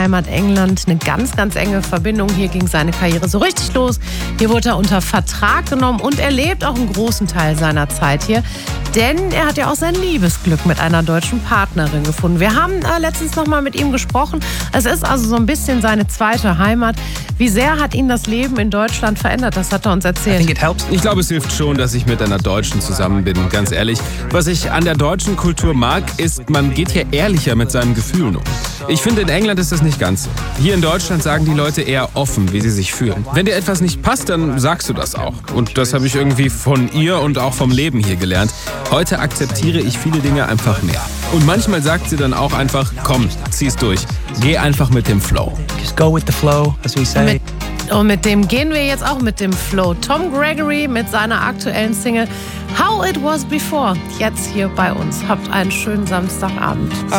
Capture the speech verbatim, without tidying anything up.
Heimat England eine ganz, ganz enge Verbindung. Hier ging seine Karriere so richtig los. Hier wurde er unter Vertrag genommen und er lebt auch einen großen Teil seiner Zeit hier. Denn er hat ja auch sein Liebesglück mit einer deutschen Partnerin gefunden. Wir haben äh, letztens noch mal mit ihm gesprochen. Es ist also so ein bisschen seine zweite Heimat. Wie sehr hat ihn das Leben in Deutschland verändert? Das hat er uns erzählt. Ich glaube, es hilft schon, dass ich mit einer Deutschen zusammen bin, ganz ehrlich. Was ich an der deutschen Kultur mag, ist, man geht hier ehrlicher mit seinen Gefühlen um. Ich finde, in England ist das nicht ganz so. Hier in Deutschland sagen die Leute eher offen, wie sie sich fühlen. Wenn dir etwas nicht passt, dann sagst du das auch. Und das habe ich irgendwie von ihr und auch vom Leben hier gelernt. Heute akzeptiere ich viele Dinge einfach mehr. Und manchmal sagt sie dann auch einfach, komm, zieh's durch. Geh einfach mit dem Flow. Just go with the flow, as we say. Mit, und mit dem gehen wir jetzt auch mit dem Flow. Tom Gregory mit seiner aktuellen Single How It Was Before. Jetzt hier bei uns. Habt einen schönen Samstagabend.